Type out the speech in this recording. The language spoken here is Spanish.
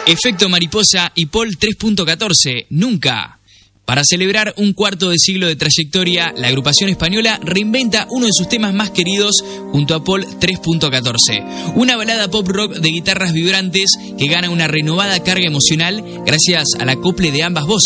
Efecto Mariposa y Paul 3.14, Nunca. Para celebrar un cuarto de siglo de trayectoria, la agrupación española reinventa uno de sus temas más queridos junto a Paul 3.14. Una balada pop rock de guitarras vibrantes que gana una renovada carga emocional gracias al acople de ambas voces.